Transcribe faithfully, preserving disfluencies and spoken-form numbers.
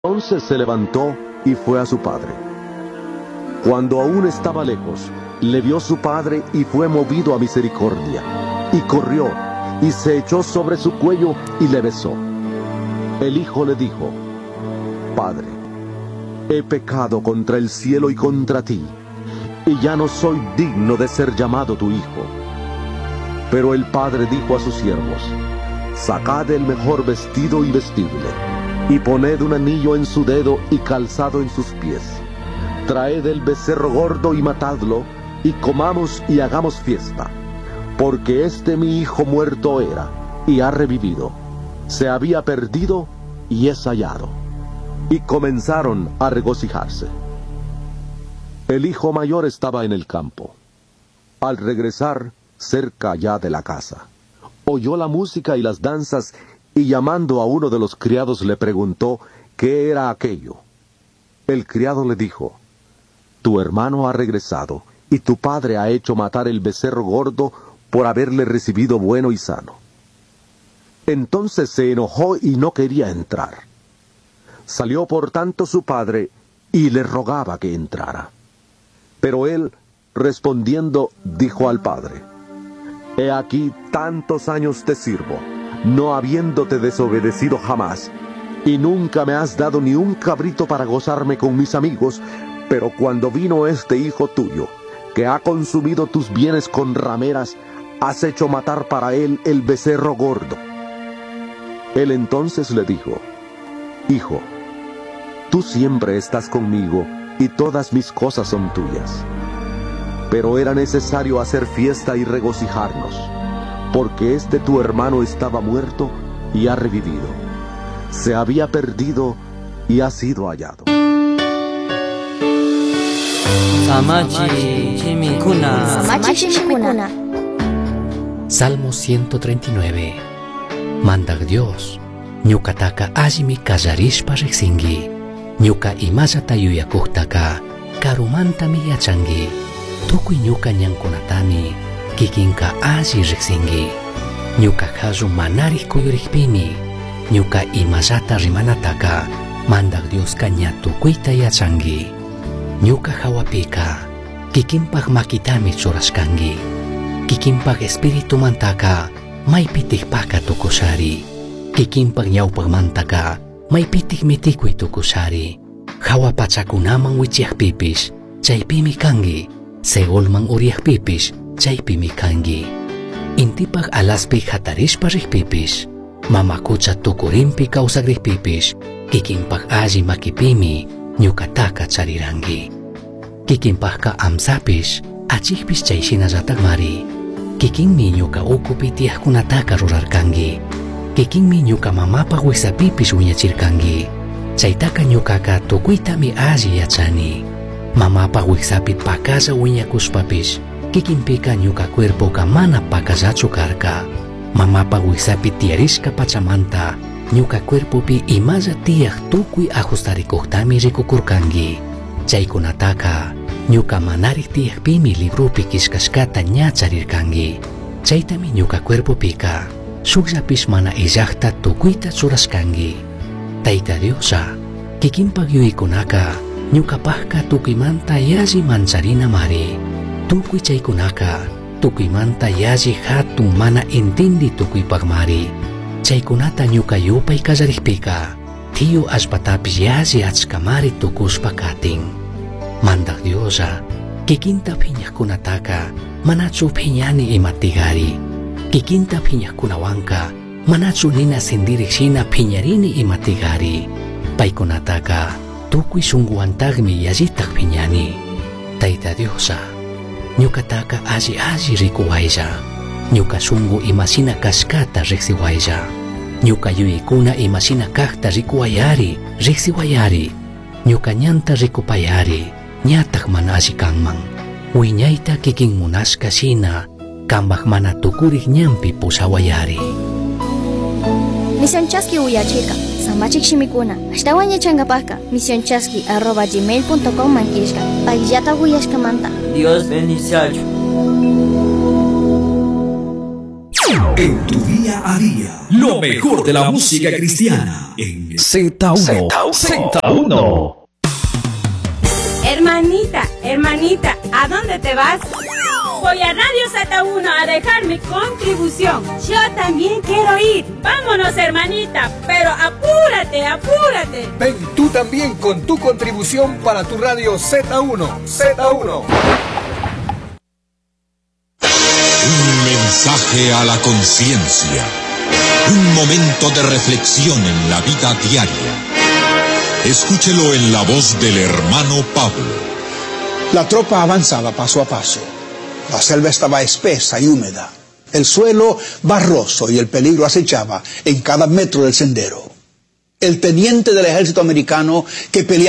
Entonces se levantó y fue a su padre. Cuando aún estaba lejos, le vio su padre y fue movido a misericordia, y corrió, y se echó sobre su cuello y le besó. El hijo le dijo: Padre, he pecado contra el cielo y contra ti, y ya no soy digno de ser llamado tu hijo. Pero el padre dijo a sus siervos: Sacad el mejor vestido y vestidle, y poned un anillo en su dedo y calzado en sus pies. Traed el becerro gordo y matadlo, y comamos y hagamos fiesta. Porque este mi hijo muerto era, y ha revivido. Se había perdido, y es hallado. Y comenzaron a regocijarse. El hijo mayor estaba en el campo. Al regresar, cerca ya de la casa, oyó la música y las danzas, y llamando a uno de los criados le preguntó qué era aquello. El criado le dijo: Tu hermano ha regresado, y tu padre ha hecho matar el becerro gordo por haberle recibido bueno y sano. Entonces se enojó y no quería entrar. Salió por tanto su padre y le rogaba que entrara. Pero él, respondiendo, dijo al padre: He aquí tantos años te sirvo, no habiéndote desobedecido jamás, y nunca me has dado ni un cabrito para gozarme con mis amigos, pero cuando vino este hijo tuyo, que ha consumido tus bienes con rameras, has hecho matar para él el becerro gordo. Él entonces le dijo: Hijo, tú siempre estás conmigo, y todas mis cosas son tuyas. Pero era necesario hacer fiesta y regocijarnos, porque este tu hermano estaba muerto y ha revivido. Se había perdido y ha sido hallado. Samachi Chimikuna. Samachi Chimikuna. Salmo ciento treinta y nueve. Mandag Dios, ñukataka allimi kallarishpa riqsinki, ñuka imallata yuyakuqtaka karumantami yachanki, tukuy ñuka ñankunatami kikinka alli riqsinki, ñuka kallu manari kuyuriqpimi, ñuka imallata rimanataka mandag Dioska ña tukuyta yachanki, ñuka hawapika kikinpaq makitami churashkanki, kikinpaq espiritumantaka maypitiqpaka tukushari, kikinpaq ñawpaqmantaka maypitik mitikuy tukushari, hawa pachakunaman wichiyaqpipish chaypimi kanki, seolman uriyaqpipish chaypimi kanki, intipaq alaspi hatarishpa riqpipish, mamakucha tukurinpi kawsaq riqpipish kikinpaq alli makipimi ñukataka chariranki, kikinpaqqa amsapish achiqpish chayshinallataq mari, kikinmi ñuka ukupi tiyaqkunataka rurarkanki, kikinmi ñuka mamapaq wiksapipish wiñachirkanki, chaytaqa ñukaka tukuytami alli yachani, mamapaq wiksapi pakalla wiñakushpapish kikinpika ñuka cuerpoqa mana pakallachu karka, mamapaq wiksapi tiyarishka pachamanta ñuka cuerpopi imalla tiyaq tukuy ajustarikuqtami rikukurkanki, chaykunataqa ñuka manari tiyaqpimi librupi kishkashkata ña charirkanki, chaytami ñuka cuerpopika shukllapish mana illaqta tukuyta churashkanki. Tayta Diosa, kikinpaq yuyaykunaqa ñukapaqqa tukuymanta yalli mancharina mari, tukuy chaykunaqa tukuymanta yalli hatun mana entindi tukuypaq mari, chaykunata ñuka yupay kallariqpika tiyu allpatapish yalli achka mari tukushpa katin. Mandag Diosa, kikinta phiñaqkunataqa manachu phiñani imatigari, kikinta phiñaqkunawanqa manachu nina sindiriqshina phiñarini imatigari, paykunataqa tukuy shunquwantaqmi yallitaq phiñani. Tayta Diosa, ñukataqa alli alli rikuwaylla, ñuka shunqu imashina kashkata riqsiwaylla, ñuka yuyaykuna imashina kaqta rikuwayari riqsiwayari, ñuka ñanta rikupayari ñataq mana alli kanman, wiñayta kikin munashka shina kanpaq mana tukuriq ñanpi pusawayari. Misión Chasqui uyachirka, Samachik Shimikuna, ashtawan yachankapaqa misión chasqui arroba gmail punto com mankishka, paillata uyashkamanta. Dios bendice. En tu día a día, lo mejor de la música cristiana en Z uno. Z uno. Hermanita, hermanita, ¿a dónde te vas? Voy a Radio Z uno a dejar mi contribución. Yo también quiero ir. Vámonos, hermanita, pero apúrate, apúrate. Ven tú también con tu contribución para tu radio Z uno. Z uno. Un mensaje a la conciencia. Un momento de reflexión en la vida diaria. Escúchelo en la voz del hermano Pablo. La tropa avanzaba paso a paso. La selva estaba espesa y húmeda, el suelo barroso y el peligro acechaba en cada metro del sendero. El teniente del ejército americano que peleaba